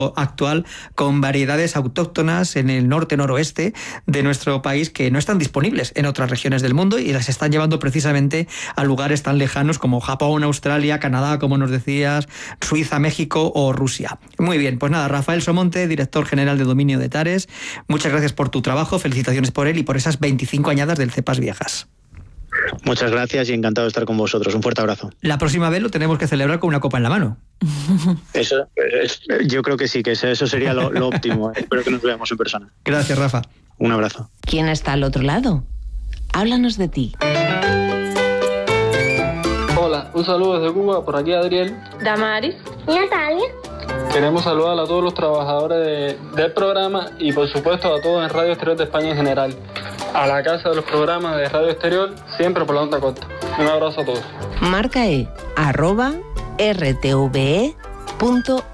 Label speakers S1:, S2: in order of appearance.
S1: actual con variedades autóctonas en el norte-noroeste de nuestro país que no están disponibles en otras regiones del mundo y las están llevando precisamente a lugares tan lejanos como Japón, Australia, Canadá, como nos decías, Suiza, México o Rusia. Muy bien, pues nada, Rafael Somonte, director general de Dominio de Tares, muchas gracias por tu trabajo, felicitaciones por él y por esas 25 añadas del Cepas Viejas.
S2: Muchas gracias y encantado de estar con vosotros. Un fuerte abrazo.
S1: La próxima vez lo tenemos que celebrar con una copa en la mano.
S2: Eso, yo creo que sí, que eso sería lo óptimo. Espero que nos veamos en persona.
S1: Gracias, Rafa.
S2: Un abrazo.
S3: ¿Quién está al otro lado? Háblanos de ti.
S4: Hola, un saludo desde Cuba, por aquí Adriel.
S5: Damaris.
S6: Natalia.
S4: Queremos saludar a todos los trabajadores del programa y por supuesto a todos en Radio Exterior de España en general. A la casa de los programas de Radio Exterior, siempre por la onda corta. Un abrazo a todos.
S3: Marca @rtve.